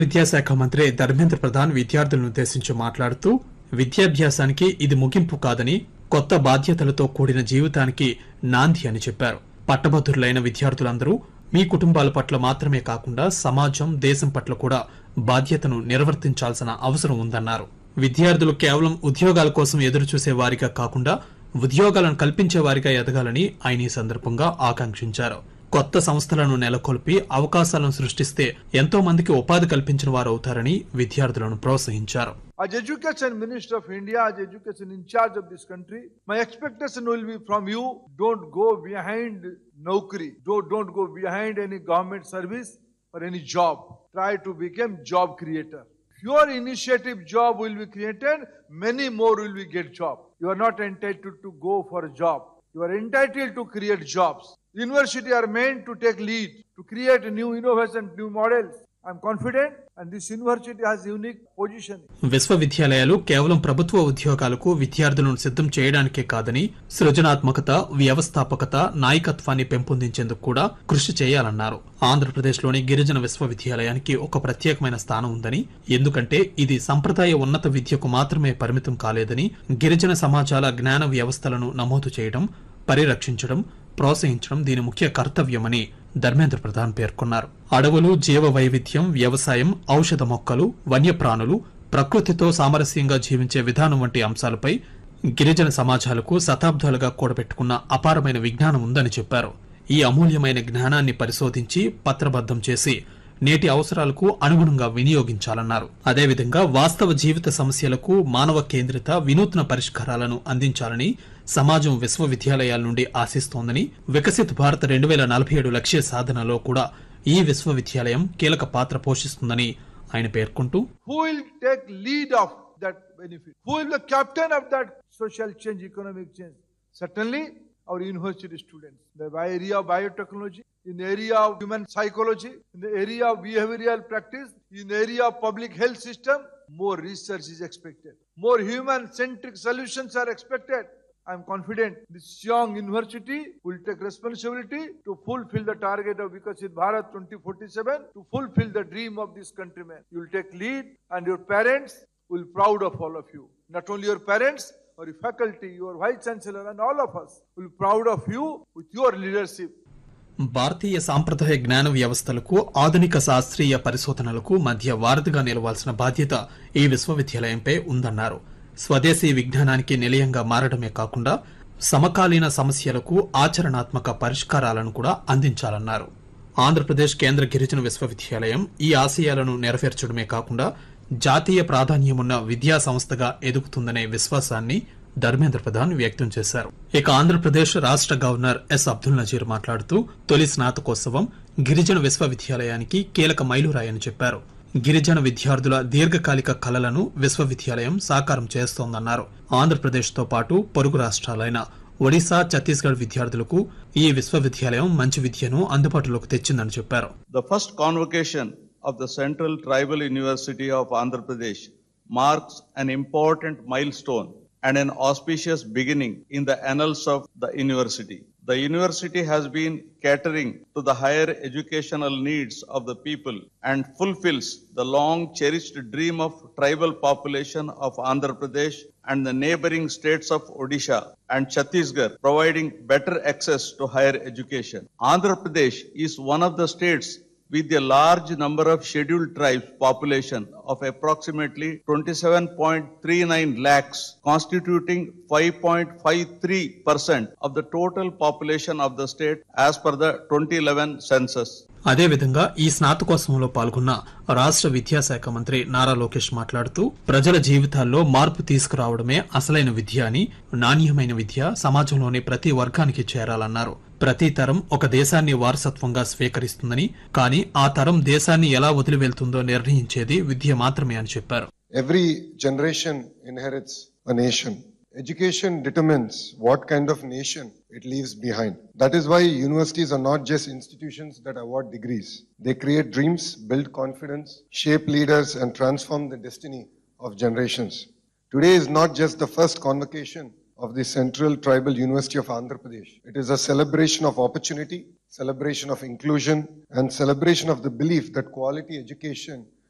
విద్యాశాఖ మంత్రి ధర్మేంద్ర ప్రధాన్ విద్యార్థులను ఉద్దేశించి మాట్లాడుతూ విద్యాభ్యాసానికి ఇది ముగింపు కాదని కొత్త బాధ్యతలతో కూడిన జీవితానికి నాంది అని చెప్పారు. పట్టభద్రులైన విద్యార్థులందరూ మీ కుటుంబాల పట్ల మాత్రమే కాకుండా సమాజం, దేశం పట్ల కూడా బాధ్యతను నిర్వర్తించాల్సిన అవసరం ఉందన్నారు. విద్యార్థులు కేవలం ఉద్యోగాల కోసం ఎదురుచూసే వారిగా కాకుండా ఉద్యోగాలను కల్పించే వారిగా ఎదగాలని ఆయన ఈ సందర్భంగా ఆకాంక్షించారు. కొత్త సంస్థలను నెలకొల్పి అవకాశాలను సృష్టిస్తే ఎంతో మందికి ఉపాధి కల్పించిన వారు అవుతారని విద్యార్థులను ప్రోత్సహించారు. As Education Minister of India, as Education in charge of this country, my expectation will be from you, don't go behind Naukri, don't go behind any government service or any job. Try to become job creator. If your initiative job will be created, many more will be get job. You are not entitled to go for a job. You are entitled to create jobs. University are meant to take lead, to create new innovation, new models. I am confident and this university has unique position. విశ్వవిద్యాలయాలు కేవలం ప్రభుత్వ ఉద్యోగాలకు విద్యార్థులను సిద్ధం చేయడానికే కాదని సృజనాత్మకత, వ్యవస్థాపకత, నాయకత్వాన్ని పెంపొందించేందుకు కూడా కృషి చేయాలన్నారు. ఆంధ్రప్రదేశ్లోని గిరిజన విశ్వవిద్యాలయానికి ఒక ప్రత్యేకమైన స్థానం ఉందని, ఎందుకంటే ఇది సంప్రదాయ ఉన్నత విద్యకు మాత్రమే పరిమితం కాలేదని, గిరిజన సమాజాల జ్ఞాన వ్యవస్థలను నమోదు చేయడం, పరిరక్షించడం, ప్రోత్సహించడం దీని ముఖ్య కర్తవ్యమని ధర్మేంద్ర ప్రధాన్ పేర్కొన్నారు. అడవులు, జీవ వైవిధ్యం, వ్యవసాయం, ఔషధ మొక్కలు, వన్యప్రాణులు, ప్రకృతితో సామరస్యంగా జీవించే విధానం వంటి అంశాలపై గిరిజన సమాజాలకు శతాబ్దాలుగా కూడబెట్టుకున్న అపారమైన విజ్ఞానం ఉందని చెప్పారు. ఈ అమూల్యమైన జ్ఞానాన్ని పరిశోధించి పత్రబద్ధం చేసి నేటి అవసరాలకు అనుగుణంగా వినియోగించాలన్నారు. అదేవిధంగా వాస్తవ జీవిత సమస్యలకు మానవ కేంద్రిత వినూత్న పరిష్కారాలను అందించాలని సమాజం విశ్వవిద్యాలయాల నుండి ఆశిస్తోందని, వికసిత్ భారత్ 2047 లక్ష్య సాధనలో కూడా ఈ విశ్వవిద్యాలయం కీలక పాత్ర పోషిస్తుందని ఆయన పేర్కొంటూ, Who will take lead of that benefit? Who will be the captain of that social change, economic change? Certainly our university students. In the area of biotechnology, in the area of human psychology, in the area of behavioral practice, in the area of public health system, more research is expected. More human-centric solutions are expected. I am confident this young university will take responsibility to fulfill the target of Vikasit Bharat 2047, to fulfill the dream of this countrymen. You will take lead and your parents will be proud of all of you. Not only your parents, or your faculty, your vice chancellor and all of us will be proud of you with your leadership. భారతీయ సాంప్రదాయ జ్ఞాన వ్యవస్థలకు, ఆధునిక శాస్త్రీయ పరిశోధనలకు మధ్య వారధిగా నిలవాల్సిన బాధ్యత ఈ విశ్వవిద్యాలయంపై ఉందన్నారు. స్వదేశీ విజ్ఞానానికి నిలయంగా మారడమే కాకుండా సమకాలీన సమస్యలకు ఆచరణాత్మక పరిష్కారాలను కూడా అందించాలన్నారు. ఆంధ్రప్రదేశ్ కేంద్ర గిరిజన విశ్వవిద్యాలయం ఈ ఆశయాలను నెరవేర్చడమే కాకుండా జాతీయ ప్రాధాన్యమున్న విద్యా సంస్థగా ఎదుగుతుందనే విశ్వాసాన్ని ధర్మేంద్ర ప్రధాన్ వ్యక్తం చేశారు. ఇక ఆంధ్రప్రదేశ్ రాష్ట్ర గవర్నర్ ఎస్ అబ్దుల్ నజీర్ మాట్లాడుతూ తొలి స్నాతకోత్సవం గిరిజన విశ్వవిద్యాలయానికి కీలక మైలురాయని చెప్పారు. గిరిజన విద్యార్థుల దీర్ఘకాలిక కలలను విశ్వవిద్యాలయం సాకారం చేస్తోందన్నారు. ఆంధ్రప్రదేశ్తో పాటు పొరుగు రాష్ట్రాలైన ఒడిశా, ఛత్తీస్గఢ్ విద్యార్థులకు ఈ విశ్వవిద్యాలయం మంచి విద్యను అందుబాటులోకి తెచ్చిందని చెప్పారు. The first convocation of the Central Tribal University of Andhra Pradesh marks an important milestone and an auspicious beginning in the annals of the university. The university has been catering to the higher educational needs of the people and fulfills the long cherished dream of tribal population of Andhra Pradesh and the neighboring states of Odisha and Chhattisgarh, providing better access to higher education. Andhra Pradesh is one of the states with a large number of scheduled tribes population of approximately 27.39 lakhs, constituting 5.53% of the total population of the state as per the 2011 census. అదేవిధంగా ఈ స్నాతకోత్సవంలో పాల్గొన్న రాష్ట్ర విద్యాశాఖ మంత్రి నారా లోకేష్ మాట్లాడుతూ ప్రజల జీవితాల్లో మార్పు తీసుకురావడమే అసలైన విద్య అని, నాణ్యమైన విద్య సమాజంలోని ప్రతి వర్గానికి చేరాలన్నారు. ప్రతి తరం ఒక దేశాన్ని వారసత్వంగా స్వీకరిస్తుందని, కానీ ఆ తరం దేశాన్ని ఎలా వదిలి వెళ్తుందో నిర్ణయించేది విద్య మాత్రమే అని చెప్పారు. Every generation inherits a nation. Education determines what kind of nation it leaves behind. That is why universities are not just institutions that award degrees. They create dreams, build confidence, shape leaders, and transform the destiny of generations. Today is not just the first convocation of the Central Tribal University of Andhra Pradesh. It is a celebration of opportunity, celebration of inclusion, and celebration of the belief that quality education